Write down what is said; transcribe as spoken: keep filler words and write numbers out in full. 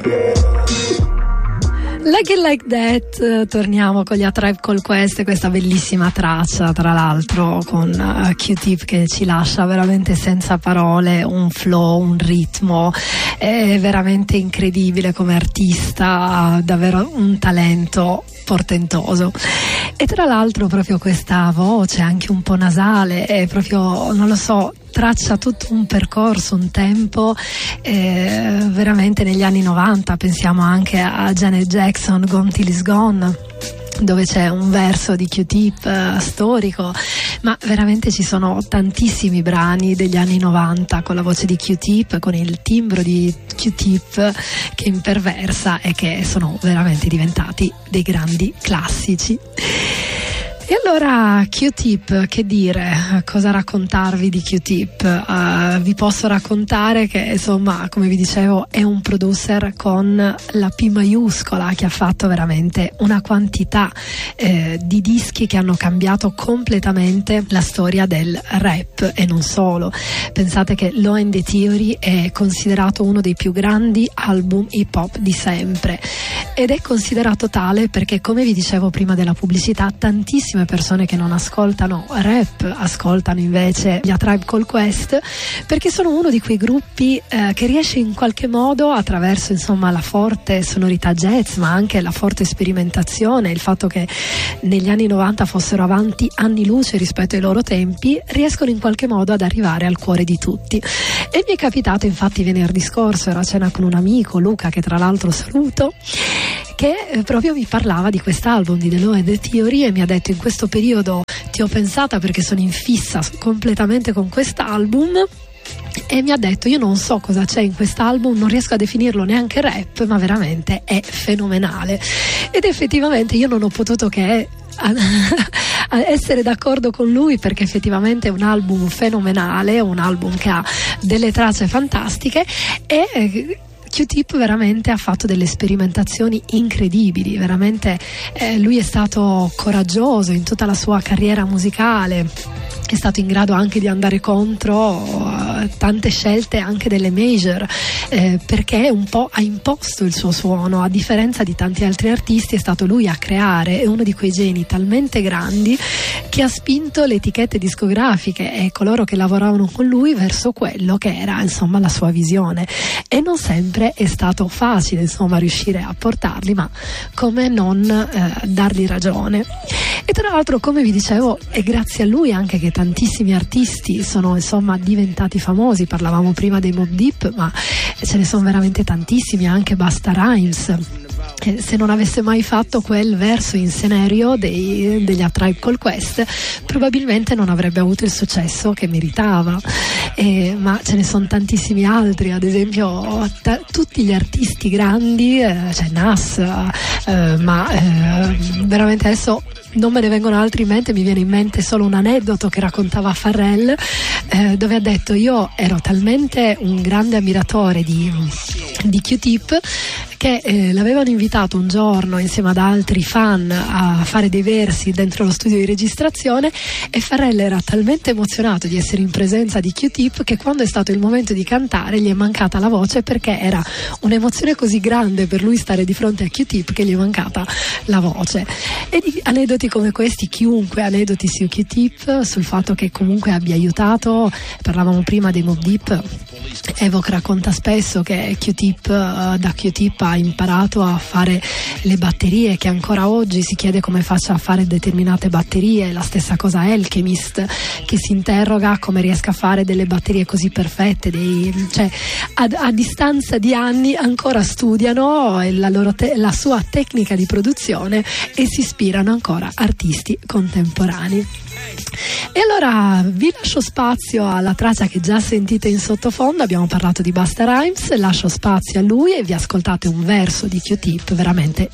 Like It Like That, torniamo con gli A Tribe Called Quest, questa bellissima traccia tra l'altro con uh, Q-Tip che ci lascia veramente senza parole, un flow, un ritmo, è veramente incredibile come artista, davvero un talento portentoso. E tra l'altro proprio questa voce anche un po' nasale, è proprio, non lo so, traccia tutto un percorso, un tempo eh, veramente negli anni novanta. Pensiamo anche a Janet Jackson, Gone Till It's Gone, dove c'è un verso di Q-Tip uh, storico, ma veramente ci sono tantissimi brani degli anni novanta con la voce di Q-Tip, con il timbro di Q-Tip che imperversa e che sono veramente diventati dei grandi classici. E allora Q-Tip, che dire, cosa raccontarvi di Q-Tip? Uh, vi posso raccontare che insomma, come vi dicevo, è un producer con la P maiuscola, che ha fatto veramente una quantità eh, di dischi che hanno cambiato completamente la storia del rap e non solo. Pensate che Law and the Theory è considerato uno dei più grandi album hip hop di sempre, ed è considerato tale perché, come vi dicevo prima della pubblicità, tantissime persone che non ascoltano rap ascoltano invece gli A Tribe Called Quest, perché sono uno di quei gruppi eh, che riesce in qualche modo, attraverso insomma la forte sonorità jazz, ma anche la forte sperimentazione, il fatto che negli anni novanta fossero avanti anni luce rispetto ai loro tempi, riescono in qualche modo ad arrivare al cuore di tutti. E mi è capitato infatti venerdì scorso, ero a cena con un amico, Luca, che tra l'altro saluto, che eh, proprio mi parlava di quest'album di The Law and the Theory e mi ha detto: in questo periodo ti ho pensata perché sono in fissa completamente con quest'album. E mi ha detto: io non so cosa c'è in quest'album, non riesco a definirlo neanche rap, ma veramente è fenomenale. Ed effettivamente io non ho potuto che a, a essere d'accordo con lui, perché effettivamente è un album fenomenale, un album che ha delle tracce fantastiche e eh, Q-Tip veramente ha fatto delle sperimentazioni incredibili, veramente eh, lui è stato coraggioso in tutta la sua carriera musicale, è stato in grado anche di andare contro uh, tante scelte anche delle major, eh, perché un po' ha imposto il suo suono. A differenza di tanti altri artisti, è stato lui a creare, è uno di quei geni talmente grandi che ha spinto le etichette discografiche e coloro che lavoravano con lui verso quello che era insomma la sua visione, e non sempre è stato facile insomma riuscire a portarli, ma come non eh, dargli ragione. E tra l'altro, come vi dicevo, è grazie a lui anche che tantissimi artisti sono insomma diventati famosi. Parlavamo prima dei Mobb Deep, ma ce ne sono veramente tantissimi, anche Busta Rhymes. Se non avesse mai fatto quel verso in scenario dei, degli A Tribe Called Quest, probabilmente non avrebbe avuto il successo che meritava. Eh, ma ce ne sono tantissimi altri, ad esempio t- tutti gli artisti grandi, eh, c'è Nas, eh, ma eh, veramente adesso non me ne vengono altri in mente. Mi viene in mente solo un aneddoto che raccontava Pharrell, eh, dove ha detto: io ero talmente un grande ammiratore di, di Q-Tip che eh, l'avevano invitato un giorno insieme ad altri fan a fare dei versi dentro lo studio di registrazione, e Pharrell era talmente emozionato di essere in presenza di Q-Tip che quando è stato il momento di cantare gli è mancata la voce, perché era un'emozione così grande per lui stare di fronte a Q-Tip che gli è mancata la voce. E di aneddoti come questi, chiunque aneddoti su Q-Tip, sul fatto che comunque abbia aiutato. Parlavamo prima dei Mobb Deep, Evoc racconta spesso che Q-Tip, uh, da Q-Tip ha imparato a fare le batterie, che ancora oggi si chiede come faccia a fare determinate batterie. La stessa cosa Alchemist, che si interroga come riesca a fare delle batterie così perfette, dei, cioè a, a distanza di anni ancora studiano la, loro te, la sua tecnica di produzione e si ispirano ancora artisti contemporanei. E allora vi lascio spazio alla traccia che già sentite in sottofondo. Abbiamo parlato di Busta Rhymes, lascio spazio a lui e vi ascoltate un verso di Q-Tip veramente